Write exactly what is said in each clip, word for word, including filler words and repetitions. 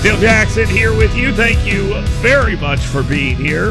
Phil Jackson here with you. Thank you very much for being here.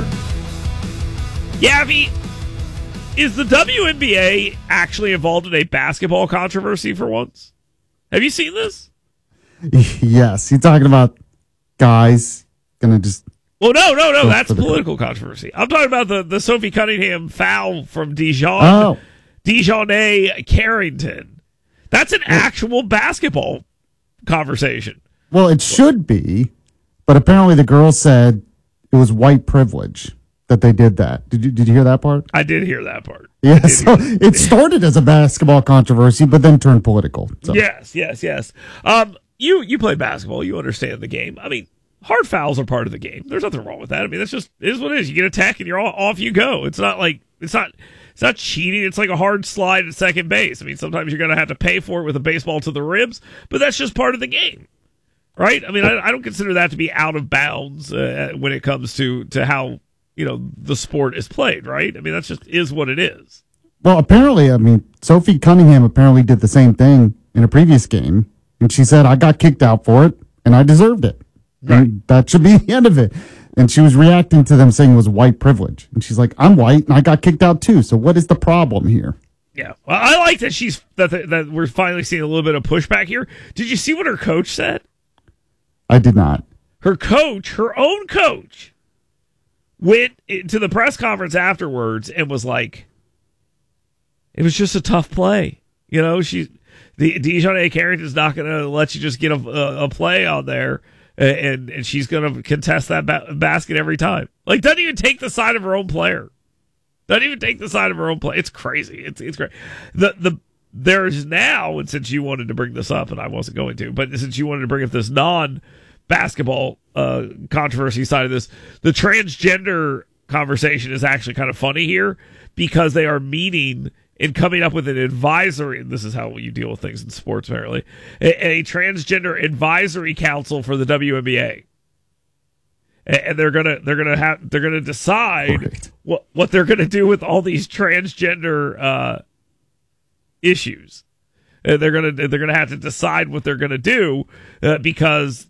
Yavi, is the W N B A actually involved in a basketball controversy for once? Have you seen this? Yes. You're talking about guys going to just... Well, no, no, no. That's political controversy. I'm talking about the, the Sophie Cunningham foul from Dijon, oh. Dijonay Carrington. That's an actual basketball conversation. Well, it should be, but apparently the girl said it was white privilege that they did that. Did you did you hear that part? I did hear that part. Yeah, so it started as a basketball controversy, but then turned political. So. Yes, yes, yes. Um, you you play basketball, you understand the game. I mean, hard fouls are part of the game. There's nothing wrong with that. I mean, that's just it is what it is. You get a tech and you're all, off you go. It's not like it's not it's not cheating. It's like a hard slide at second base. I mean, sometimes you're going to have to pay for it with a baseball to the ribs, but that's just part of the game. Right? I mean, I, I don't consider that to be out of bounds uh, when it comes to, to how, you know, the sport is played, right? I mean, that's just is what it is. Well, apparently, I mean, Sophie Cunningham apparently did the same thing in a previous game, and she said, I got kicked out for it, and I deserved it. Right. And that should be the end of it. And she was reacting to them saying it was white privilege. And she's like, I'm white, and I got kicked out too, so what is the problem here? Yeah, well, I like that she's that, that we're finally seeing a little bit of pushback here. Did you see what her coach said? I did not. Her coach, her own coach, went to the press conference afterwards and was like, it was just a tough play. You know, she, the Dijon Carrington's not going to let you just get a, a, a play on there, and, and she's going to contest that ba- basket every time. Like, doesn't even take the side of her own player. Doesn't even take the side of her own play. It's crazy. It's it's great. The the There's now, and since you wanted to bring this up, and I wasn't going to, but since you wanted to bring up this non-basketball uh, controversy side of this, the transgender conversation is actually kind of funny here because they are meeting and coming up with an advisory, and this is how you deal with things in sports, apparently, a, a transgender advisory council for the W N B A. And they're gonna they're gonna have they're gonna decide right. what what they're gonna do with all these transgender uh, issues. And they're gonna they're gonna have to decide what they're gonna do uh, because